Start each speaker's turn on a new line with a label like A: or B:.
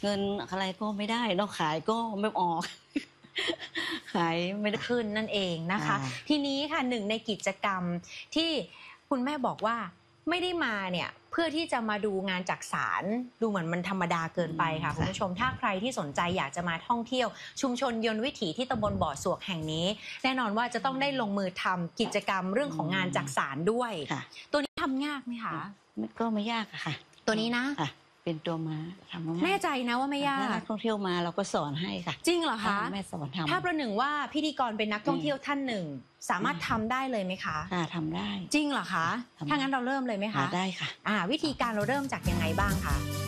A: เงินอะไรก็ไม่ได้เราขายก็ไม่ออก ขายไม่ได้
B: ขึ้นนั่นเองนะคะทีนี้ค่ะหนึ่งในกิจกรรมที่คุณแม่บอกว่าไม่ได้มาเนี่ยเพื่อที่จะมาดูงานจักสานดูเหมือนมันธรรมดาเกินไปค่ะคุณผู้ชมถ้าใครที่สนใจอยากจะมาท่องเที่ยวชุมชนยนต์วิถีที่ตำบลบ่อสวกแห่งนี้แน่นอนว่าจะต้องได้ลงมือทำกิจกรรมเรื่องของงานจักสานด้วยตัวนี้ทำยากไหมคะ
A: ก็ไม่ยากค่ะ
B: ตัวนี้นะ
A: เป็นตัวม้าทำง่าย
B: แน่ใจนะว่าไม่ยาก
A: นักท่องเที่ยวมาเราก็สอนให้ค่ะ
B: จริงเหรอคะ
A: แม่สอนทำ
B: ถ้าประหนึ่งว่าพิธีกรเป็นนักท่องเที่ยวท่านหนึ่งสามารถทำได้เลยไหมคะ
A: ทำได้
B: จริงเหรอคะถ้างั้นเราเริ่มเลยไหมคะ
A: ได้ค่ะ
B: วิธีการเราเริ่มจากยังไงบ้างคะ